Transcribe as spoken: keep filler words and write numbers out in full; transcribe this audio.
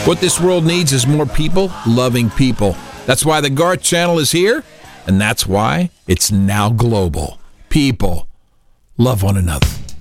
What this world needs is more people loving people. That's why the Garth Channel is here, and that's why it's now global. People love one another.